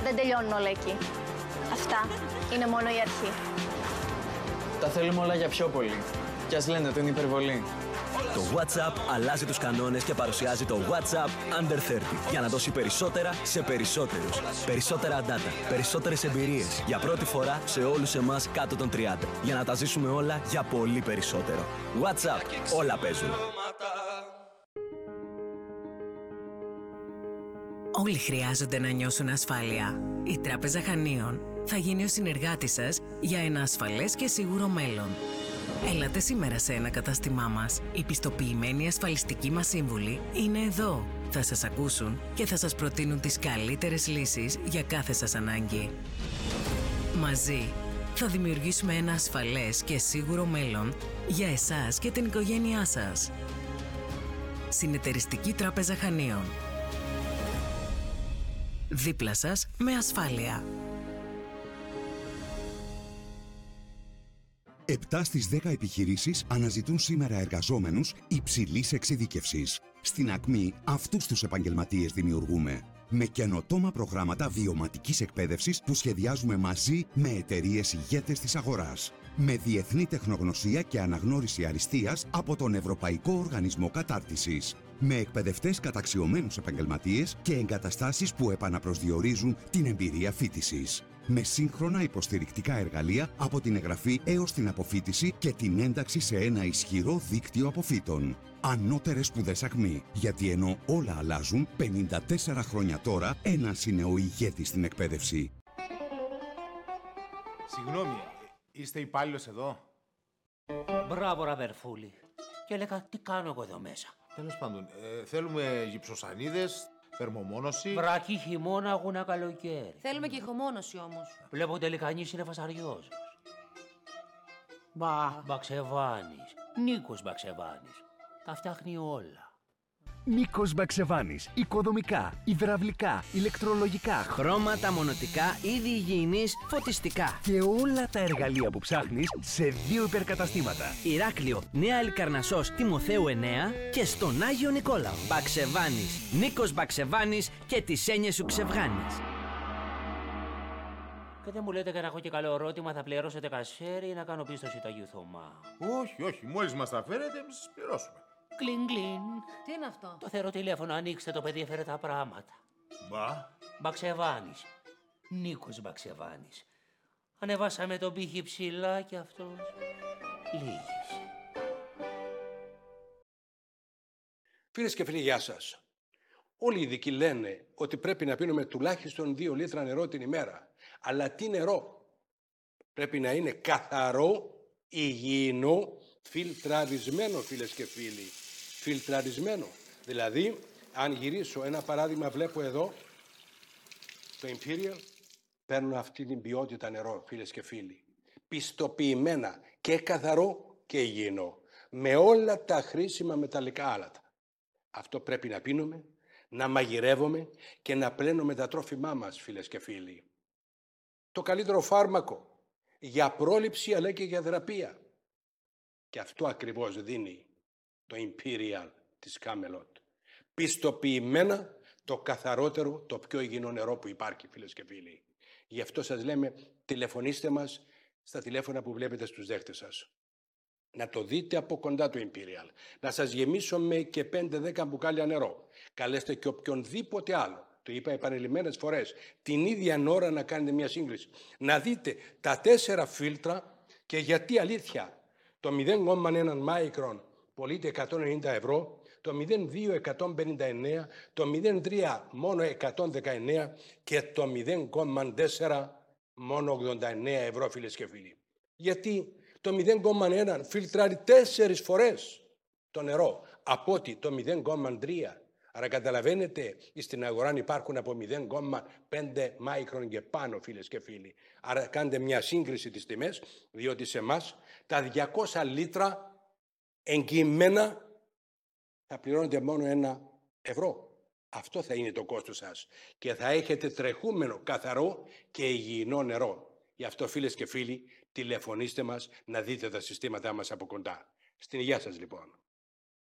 Δεν τελειώνουν όλα εκεί. Αυτά είναι μόνο η αρχή. Τα θέλουμε όλα για πιο πολύ. Κι ας λένε ότι είναι υπερβολή. Το WhatsApp αλλάζει τους κανόνες και παρουσιάζει το WhatsApp Under 30 για να δώσει περισσότερα σε περισσότερους. Περισσότερα data, περισσότερες εμπειρίες για πρώτη φορά σε όλους εμάς κάτω των 30. Για να τα ζήσουμε όλα για πολύ περισσότερο. WhatsApp, όλα παίζουν. Όλοι χρειάζονται να νιώσουν ασφάλεια. Η Τράπεζα Χανίων θα γίνει ο συνεργάτης σας για ένα ασφαλές και σίγουρο μέλλον. Έλατε σήμερα σε ένα κατάστημά μας. Οι πιστοποιημένοι ασφαλιστικοί μας σύμβουλοι είναι εδώ. Θα σας ακούσουν και θα σας προτείνουν τις καλύτερες λύσεις για κάθε σας ανάγκη. Μαζί θα δημιουργήσουμε ένα ασφαλές και σίγουρο μέλλον για εσάς και την οικογένειά σας. Συνεταιριστική Τράπεζα Χανίων. Δίπλα σας με ασφάλεια. 7 στις 10 επιχειρήσεις αναζητούν σήμερα εργαζόμενους υψηλής εξειδίκευσης. Στην Ακμή αυτούς τους επαγγελματίες δημιουργούμε. Με καινοτόμα προγράμματα βιωματικής εκπαίδευσης που σχεδιάζουμε μαζί με εταιρείες ηγέτες της αγοράς. Με διεθνή τεχνογνωσία και αναγνώριση αριστείας από τον Ευρωπαϊκό Οργανισμό Κατάρτισης. Με εκπαιδευτές καταξιωμένους επαγγελματίες και εγκαταστάσεις που επαναπροσδιορίζουν την εμπειρία φοιτησης. Με σύγχρονα υποστηρικτικά εργαλεία από την εγγραφή έως την αποφοίτηση και την ένταξη σε ένα ισχυρό δίκτυο αποφύτων. Ανώτερες σπουδές Ακμή. Γιατί ενώ όλα αλλάζουν, 54 χρόνια τώρα, ένας είναι ο ηγέτης στην εκπαίδευση. Συγγνώμη, είστε υπάλληλος εδώ? Μπράβο, Ραβερφούλη. Και έλεγα, τι κάνω εγώ εδώ μέσα. Τέλος πάντων, θέλουμε γυψοσανίδες, θερμομόνωση. Βρακή χειμώνα, αγούνα καλοκαίρι. Θέλουμε και ηχομόνωση όμως. Βλέπω τελικανής είναι φασαριός. Μπαξεβάνης. Νίκος Μπαξεβάνης. Τα φτιάχνει όλα. Νίκος Μπαξεβάνης. Οικοδομικά, υδραυλικά, ηλεκτρολογικά, χρώματα, μονοτικά, είδη υγιεινής, φωτιστικά. Και όλα τα εργαλεία που ψάχνεις σε 2 υπερκαταστήματα. Ηράκλειο, Νέα Αλικαρνασσός, Τιμοθέου 9 και στον Άγιο Νικόλαο. Μπαξεβάνης. Νίκος Μπαξεβάνης και τις έννοιες σου ξευγάνεις. Και δεν μου λέτε για να έχω και καλό ερώτημα, θα πληρώσετε κασέρι ή να κάνω πίστοση του Αγίου Θωμά? Όχι, όχι, μόλις μας τα φέρετε, εμείς σας πληρώσουμε. Κλιν, κλιν. Τι είναι αυτό? Το θεωρώ τηλέφωνο, ανοίξτε, το παιδί έφερε τα πράγματα. Μπαξεβάνης. Νίκος Μπαξεβάνης. Ανεβάσαμε τον πύχη ψηλά και αυτός λύγησε. Φίλες και φίλοι, γεια σας. Όλοι οι ειδικοί λένε ότι πρέπει να πίνουμε τουλάχιστον 2 λίτρα νερό την ημέρα. Αλλά τι νερό? Πρέπει να είναι καθαρό, υγιεινό, φιλτραρισμένο, φίλες και φίλοι. Φιλτραρισμένο. Δηλαδή, αν γυρίσω ένα παράδειγμα, βλέπω εδώ το Imperial, παίρνω αυτή την ποιότητα νερό, φίλες και φίλοι. Πιστοποιημένα και καθαρό και υγιεινό. Με όλα τα χρήσιμα μεταλλικά άλατα. Αυτό πρέπει να πίνουμε, να μαγειρεύουμε και να πλένουμε τα τρόφιμά μας, φίλες και φίλοι. Το καλύτερο φάρμακο για πρόληψη αλλά και για θεραπεία. Και αυτό ακριβώς δίνει το Imperial της Camelot. Πιστοποιημένα το καθαρότερο, το πιο υγιεινό νερό που υπάρχει, φίλες και φίλοι. Γι' αυτό σας λέμε, τηλεφωνήστε μας στα τηλέφωνα που βλέπετε στους δέχτες σας. Να το δείτε από κοντά το Imperial. Να σας γεμίσουμε και 5-10 μπουκάλια νερό. Καλέστε και οποιονδήποτε άλλο. Το είπα επανειλημμένες φορές. Την ίδια ώρα να κάνετε μια σύγκριση. Να δείτε τα 4 φίλτρα και γιατί αλήθεια. Το 0,1 μάικρον πωλείται 190 ευρώ, το 0,2 159, το 0,3 μόνο 119 και το 0,4 μόνο 89 ευρώ, φίλες και φίλοι. Γιατί το 0,1 φιλτράρει 4 φορές το νερό από ότι το 0,3. Άρα καταλαβαίνετε, στην αγορά υπάρχουν από 0,5 μάικρον και πάνω, φίλες και φίλοι. Άρα κάντε μια σύγκριση τις τιμές, διότι σε εμάς τα 200 λίτρα εγγυημένα θα πληρώνετε μόνο 1 ευρώ. Αυτό θα είναι το κόστος σας. Και θα έχετε τρεχούμενο, καθαρό και υγιεινό νερό. Γι' αυτό, φίλες και φίλοι, τηλεφωνήστε μας να δείτε τα συστήματά μας από κοντά. Στην υγεία σας λοιπόν.